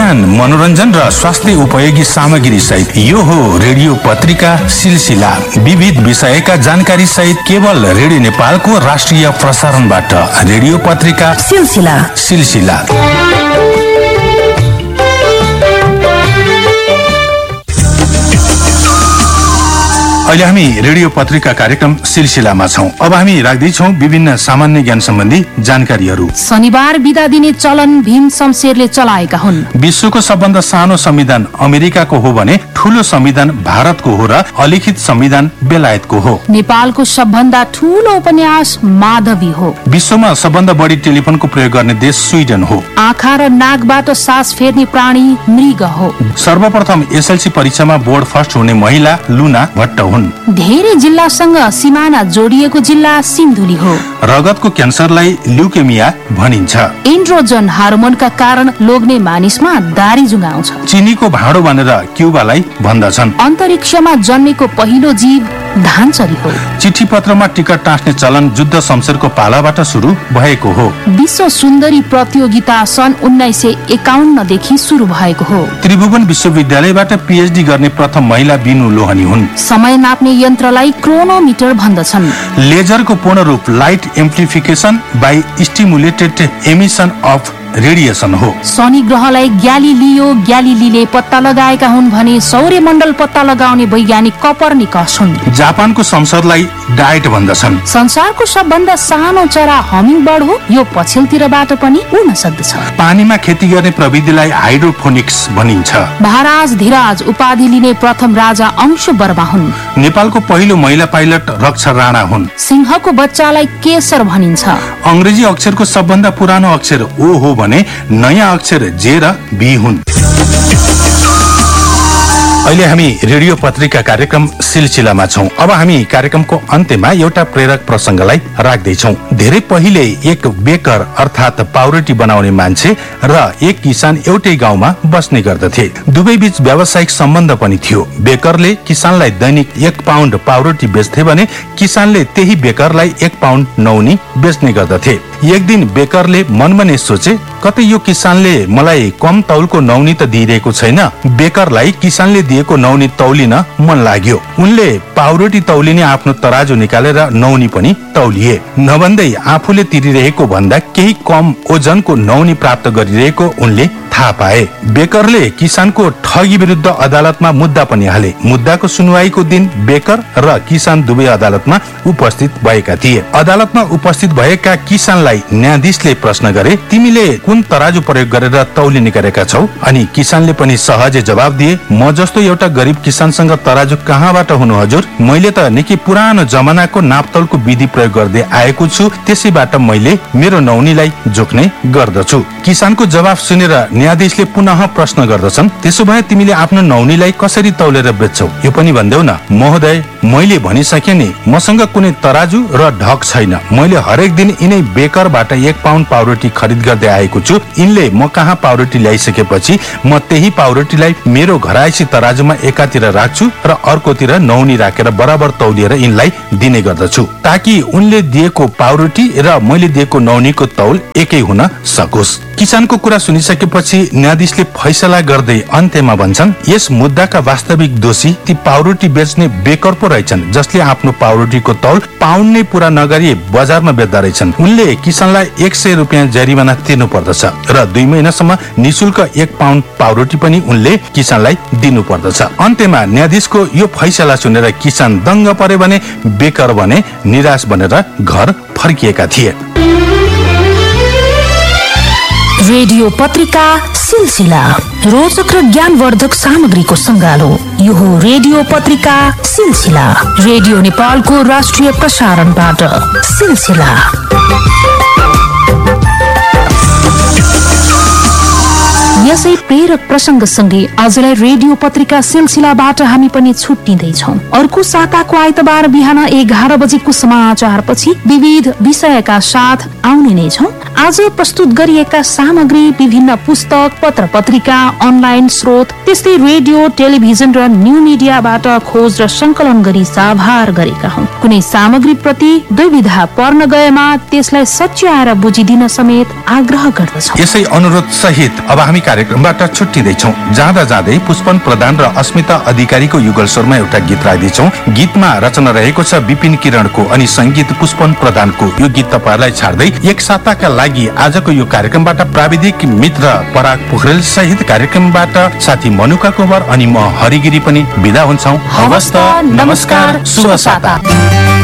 विज्ञान, मनोरञ्जन र स्वास्थ्य उपयोगी सामग्री सहित यो हो रेडियो पत्रिका सिलसिला। विविध विषयका जानकारी सहित केवल रेडियो नेपालको राष्ट्रिय प्रसारणबाट रेडियो पत्रिका सिलसिला। अहिले हामी रेडियो पत्रिका कार्यक्रम सिलसिलामा छौं। अब हामी राख्दैछौं विभिन्न सामान्य ज्ञान सम्बन्धी जानकारीहरू। शनिबार बिदा दिने चलन भीम शमशेरले चलाएका हुन्। विश्वको सबभन्दा सानो संविधान अमेरिकाको हो भने ठूलो संविधान भारतको हो र अलिखित संविधान बेलायतको हो। नेपालको सबभन्दा ठूलो उपन्यास माधवी हो। विश्वमा सबभन्दा बढी टेलिफोनको प्रयोग गर्ने देश स्विडेन हो। आँखा र नाकबाट सास फेर्ने प्राणी मृग हो। सर्वप्रथम एसएलसी परीक्षामा बोर्ड फर्स्ट हुने महिला लुना भट्ट हुन्। धेरै जिल्लासँग सिमाना जोडिएको जिल्ला सिन्धुली हो। रगतको क्यान्सरलाई ल्युकेमिया भनिन्छ। एन्ड्रोजन हार्मोनका कारण लोग्ने मानिसमा दारी जुङ्गाउँछ। चिनीको भाँडो भनेर क्युबालाई भन्दछन्। अन्तरिक्षमा जन्मेको पहिलो जीव धानचरी हो। चिठी पत्रमा टिकट टाँस्ने चलन जुद्ध शमशेरको पालाबाट सुरु भएको हो। विश्व सुन्दरी प्रतियोगिता सन् 1951 देखि सुरु भएको हो। त्रिभुवन विश्वविद्यालयबाट पीएचडी गर्ने प्रथम महिला बिनु लोहनी हुन्। समय नाप्ने यन्त्रलाई क्रोनोमिटर भन्दछन्। लेजरको पूर्ण रूप light amplification by stimulated emission of radiation हो। शनि ग्रहलाई ग्यालिलीले पत्ता लगाएका हुन् भने सौर्यमण्डल पत्ता लगाउने वैज्ञानिक कपर्निकस हुन्। जापानको संसदलाई डायट भन्दछन्। संसारको सबभन्दा सानो चरा हमिङबर्ड हो। यो पछिल्लोतिरबाट पनि उड्न सक्दछ। पानीमा खेती गर्ने प्रविधिलाई हाइड्रोफोनिक्स भनिन्छ। महाराज धीराज उपाधि लिने प्रथम राजा अंशु वर्मा हुन्। नेपालको पहिलो महिला पाइलट रक्षा राणा हुन्। सिंहको बच्चालाई केसर भनिन्छ। अंग्रेजी अक्षरको सबभन्दा पुरानो अक्षर ओ हो भने नयाँ अक्षर जे र बी हुन्। अहिले हामी रेडियो पत्रिका कार्यक्रम सिलसिलामा छौं। अब हामी कार्यक्रमको अन्त्यमा एउटा प्रेरक प्रसंगलाई राख्दैछौं। धेरै पहिले एक बेकर अर्थात पाउरोटी बनाउने मान्छे र एक किसान एउटै गाउँमा बस्ने गर्दथे। दुवै बीच व्यावसायिक सम्बन्ध पनि थियो। बेकरले किसानलाई दैनिक 1 पाउन्ड पाउरोटी बेच्थे भने किसानले त्यही बेकरलाई 1 पाउन्ड नौनी बेच्ने गर्दथे। एक दिन बेकरले मनमा नै सोचे, कतै यो किसानले मलाई कम तौलको नौनी त दिइरहेको छैन। बेकरलाई किसानले दिएको नौनी तौलिन मन लाग्यो। उनले पाउरोटी तौलिने आफ्नो तराजु निकालेर नौनी पनि तौलिए। नभन्दै आफूले तिरिरहेको भन्दा केही कम ओजनको नौनी प्राप्त गरिरहेको उनले थाहा पाए। बेकरले किसानको ठगी विरुद्ध अदालतमा मुद्दा पनि हाले। मुद्दाको सुनवाईको दिन बेकर र किसान दुवै अदालतमा उपस्थित भएका थिए। अदालतमा उपस्थित भएका किसानलाई न्यायाधीशले प्रश्न गरे, तिमीले कुन तराजु प्रयोग गरेर तौलिने गरेका छौ? अनि किसानले पनि सहजै जवाब दिए, म जस्तो एउटा गरिब किसानसँग तराजु कहाँबाट हुनु हजुर? मैले त निकै पुरानो जमानाको नापतौलको विधि प्रयोग गर्दै आएको छु, त्यसैबाट मैले मेरो नौनीलाई जोख्ने गर्दछु। किसानको जवाब सुनेर न्यायाधीशले पुनः प्रश्न गर्दछन्, त्यसो भए तिमीले आफ्नो नौनीलाई कसरी तौलेर बेच्छौ? यो पनि भन्देऊ न। महोदय, मैले भनिसके नि, मसँग कुनै तराजु र ढक छैन। मैले हरेक दिन यिनै बेकरबाट 1 पाउन्ड पाउरोटी खरिद गर्दै आएको छु। यिनले म कहाँ पाउरोटी ल्याइसकेपछि म त्यही पाउरोटीलाई मेरो घरायसी तराजुमा एकातिर राख्छु र अर्कोतिर नौनी राखेर बराबर तौलिएर यिनलाई दिने गर्दछु, ताकि उनले दिएको पाउरोटी र मैले दिएको नौनीको तौल एकै हुन सकोस्। किसानको कुरा सुनिसकेपछि न्यायाधीशले फैसला गर्दै अन्त्यमा भन्छन्, यस मुद्दाका वास्तविक दोषी ती पाउरोटी बेच्ने बेकर पो रहेछन्, जसले आफ्नो पाउरोटीको तौल पाउन्ड नै पूरा नगरी बजारमा बेच्दा रहेछन्। उनले किसानलाई 100 रुपियाँ जरिमाना तिर्नु पर्दछ र 2 महिनासम्म निशुल्क 1 पाउन्ड पाउरोटी पनि उनले किसानलाई दिनु पर्दछ। अन्त्यमा न्यायाधीशको यो फैसला सुनेर किसान दङ्ग परे भने बेकर भने निराश बनेर घर फर्किएका थिए। रेडियो पत्रिका सिलसिला, रोचक र ज्ञानवर्धक सामग्रीको संगालो। यो हो रेडियो पत्रिका सिलसिला, रेडियो नेपालको राष्ट्रिय प्रसारणबाट सिलसिला। यसै प्रेरक प्रसंगसँगै आजलाई रेडियो पत्रिका सिलसिलाबाट हामी पनि छुट्टिँदैछौँ। अर्को साताको आइतबार बिहान 11 बजेको समाचारपछि विविध विषयका साथ आउने नै छौँ। आज प्रस्तुत गरिएका सामग्री विभिन्न पुस्तक, पत्र पत्रिका, अनलाइन स्रोत, त्यस्तै रेडियो, टेलिभिजन र न्यू मिडियाबाट खोज र संकलन गरी साभार गरेका हौं। कुनै सामग्री प्रति दुविधा पर्न गएमा त्यसलाई सच्याएर बुझिदिन समेत आग्रह गर्दछौँ। यसै अनुरोध सहित अब हामी कार्यक्रम कार्यक्रमबाट छुट्टिँदैछौँ। जाँदा जाँदै पुष्पन प्रधान र अस्मिता अधिकारीको युगल स्वरमा एउटा गीत राख्दैछौँ। गीतमा रचना रहेको छ विपिन किरणको अनि संगीत पुष्पन प्रधानको। यो गीत तपाईँहरूलाई छाड्दै एक साताका लागि आजको यो कार्यक्रमबाट प्राविधिक मित्र पराग पोखरेल सहित कार्यक्रमबाट साथी मनुका कुमार अनि म हरिगिरी पनि बिदा हुन्छौँ। हवस् त, नमस्कार, शुभ साता।